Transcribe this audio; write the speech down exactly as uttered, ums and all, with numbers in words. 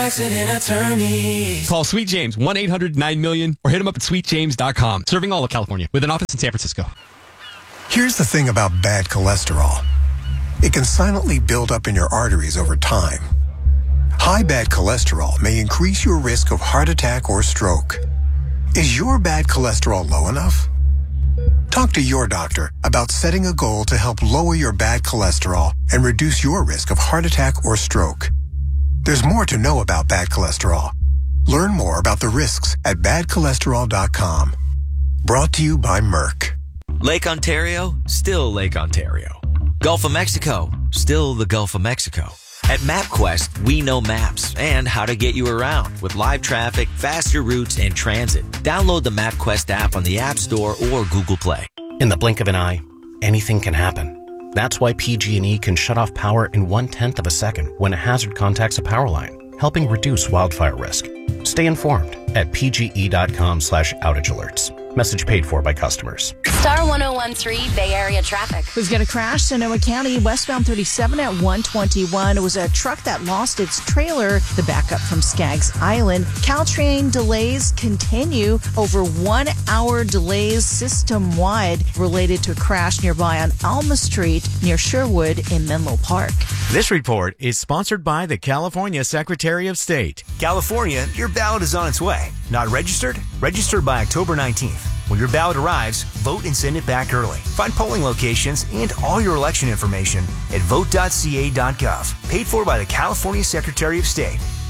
Accident attorneys. Call Sweet James, one eight hundred nine million, or hit him up at sweet james dot com. Serving all of California with an office in San Francisco. Here's the thing about bad cholesterol. It can silently build up in your arteries over time. High bad cholesterol may increase your risk of heart attack or stroke. Is your bad cholesterol low enough? Talk to your doctor about setting a goal to help lower your bad cholesterol and reduce your risk of heart attack or stroke. There's more to know about bad cholesterol. Learn more about the risks at bad cholesterol dot com. Brought to you by Merck. Lake Ontario, still Lake Ontario. Gulf of Mexico, still the Gulf of Mexico. At MapQuest, we know maps and how to get you around with live traffic, faster routes, and transit. Download the MapQuest app on the App Store or Google Play. In the blink of an eye, anything can happen. That's why P G and E can shut off power in one-tenth of a second when a hazard contacts a power line, helping reduce wildfire risk. Stay informed at p g e dot com slash outage alerts. Message paid for by customers. Star one oh one point three Bay Area traffic. We've got a crash, Sonoma County, westbound thirty-seven at one twenty-one. It was a truck that lost its trailer. The backup from Skaggs Island. Caltrain delays continue. Over one hour delays system-wide related to a crash nearby on Alma Street near Sherwood in Menlo Park. This report is sponsored by the California Secretary of State. California, your ballot is on its way. Not registered? Register by October nineteenth. When your ballot arrives, vote and send it back early. Find polling locations and all your election information at vote dot c a dot gov. Paid for by the California Secretary of State.